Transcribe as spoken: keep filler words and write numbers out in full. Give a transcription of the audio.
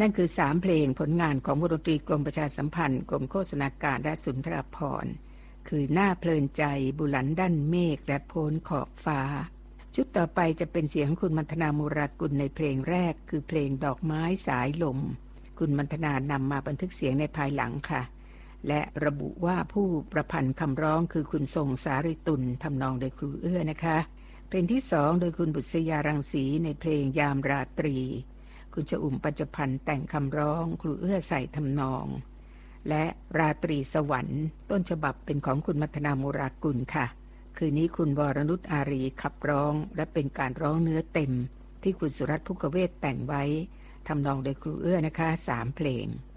นั่นคือสามเพลงผลงานของวงดนตรีกรมประชาสัมพันธ์กรมโฆษณาการและสุนทรภรณ์คือหน้าเพลินใจบุหลันด้านเมฆและโพ้นขอบฟ้าชุดต่อไปจะเป็นเสียงคุณมัณฑนามูรากุลในเพลงแรกคือเพลงดอกไม้สายลมคุณมัณฑนานำมาบันทึกเสียงในภายหลังค่ะและระบุว่าผู้ประพันธ์คำร้องคือคุณทรงสาริตุลทำนองโดยครูเอื้อนะคะเพลงที่สองโดยคุณบุษยารังสีในเพลงยามราตรีคุณชอุ่มปัญจพันธ์แต่งคำร้องครูเอื้อใส่ทำนองและราตรีสวรรค์ต้นฉบับเป็นของคุณมัณฑนามูรากุลค่ะคืนนี้คุณวรนุชอารีขับร้องและเป็นการร้องเนื้อเต็มที่คุณสุรัตน์ภุกเวศแต่งไว้ทำนองโดยครูเอื้อนะคะสามเพลง